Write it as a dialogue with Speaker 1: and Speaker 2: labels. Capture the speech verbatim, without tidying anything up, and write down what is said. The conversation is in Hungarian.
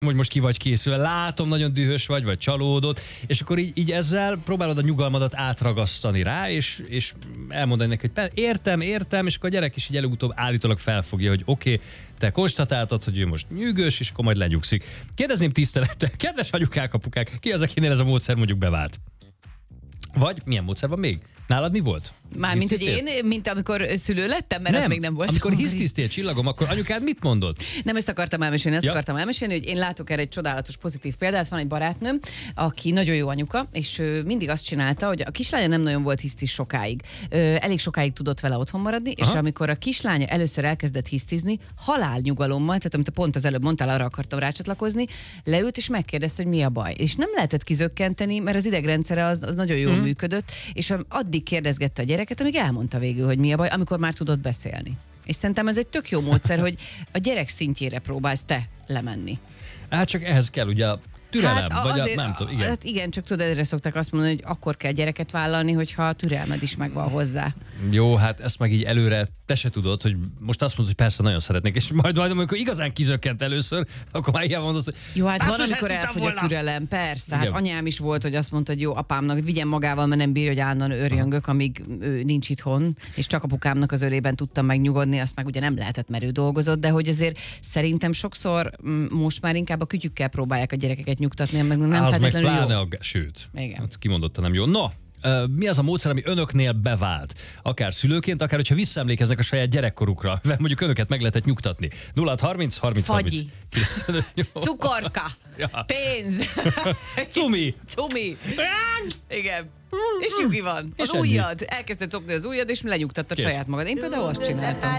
Speaker 1: hogy most ki vagy készülve, látom, nagyon dühös vagy, vagy csalódott, és akkor így, így ezzel próbálod a nyugalmadat átragasztani rá, és, és elmondani neki, hogy értem, értem, és akkor a gyerek is így előbb-utóbb állítólag felfogja, hogy oké, okay, te konstatáltad, hogy ő most nyűgös, és akkor majd legyugszik. Kérdezném tisztelettel, kedves anyukák, apukák, ki az, akinél ez a módszer mondjuk bevált? Vagy milyen módszer van még? Nálad mi volt?
Speaker 2: Mármint, hogy én, mint amikor szülő lettem, mert
Speaker 1: nem,
Speaker 2: ez még nem volt.
Speaker 1: Amikor hisztisztél csillagom, akkor anyukád mit mondott?
Speaker 2: Nem ezt akartam elmesélni, ezt
Speaker 1: ja.
Speaker 2: akartam elmesélni, hogy én látok erre egy csodálatos pozitív példát. Van egy barátnőm, aki nagyon jó anyuka, és ő mindig azt csinálta, hogy a kislánya nem nagyon volt hisztis sokáig. Elég sokáig tudott vele otthon maradni, és Aha. amikor a kislánya először elkezdett hisztizni, halálnyugalommal, tehát amit pont az előbb mondtál, arra akartam rácsatlakozni, leült és megkérdezte, hogy mi a baj. És nem lehetett kizökkenteni, mert az idegrendszere az, az nagyon jól hmm. működött, és addig kérdezgette a gyereket, amíg elmondta végül, hogy mi a baj, amikor már tudott beszélni. És szerintem ez egy tök jó módszer, hogy a gyerek szintjére próbálsz te lemenni.
Speaker 1: Hát csak ehhez kell ugye a türelem,
Speaker 2: hát
Speaker 1: vagy
Speaker 2: azért,
Speaker 1: a, nem tudom, igen.
Speaker 2: Hát igen, csak tudod, erre szokták azt mondani, hogy akkor kell gyereket vállalni, hogyha a türelmed is megvan hozzá.
Speaker 1: Jó, hát ezt meg így előre te se tudod, hogy most azt mondod, hogy persze nagyon szeretnék, és majd, majd amikor igazán kizökkent először, akkor már ilyen mondod, hogy...
Speaker 2: Jó, hát van, amikor elfogy a türelem, persze. Hát igen. Anyám is volt, hogy azt mondta, hogy jó, apámnak vigyen magával, mert nem bírja, hogy állandóan őrjöngök, amíg ő nincs itthon, és csak apukámnak az ölében tudtam megnyugodni, azt meg ugye nem lehetett, mert ő dolgozott, de hogy azért szerintem sokszor most már inkább a kütyükkel próbálják a gyerekeket nyugtatni, meg nem
Speaker 1: az
Speaker 2: feltétlenül
Speaker 1: meg pláne
Speaker 2: jó.
Speaker 1: A, sőt,
Speaker 2: igen.
Speaker 1: Hát kimondottan nem jó. No, mi az a módszer, ami önöknél bevált? Akár szülőként, akár hogyha visszaemlékeznek a saját gyerekkorukra, mert mondjuk önöket meg lehetett nyugtatni. nulla harminc harminc harminc
Speaker 2: kilencvenöt Cukorka, ja. Pénz,
Speaker 1: Cumi,
Speaker 2: Cumi, igen. És nyugi van. Az
Speaker 1: és
Speaker 2: ujjad. Elkezdted szopni az ujjad, és lenyugtattad saját magad. Én például azt csináltam.